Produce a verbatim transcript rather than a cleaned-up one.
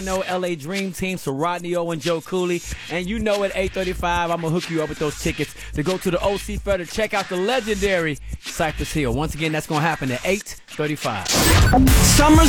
know L A Dream Team, so Rodney O and Joe Cooley. And you know at eight thirty-five, I'm going to hook you up with those tickets to go to the O C Fair to check out the legendary Cypress Hill. Once again, that's going to happen at eight thirty-five. Summer's